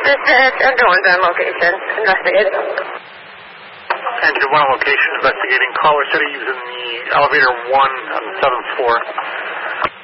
This is everyone's on location, investigating. Engine 1 on location, investigating. Caller said he's in the elevator 1 on the 7th floor.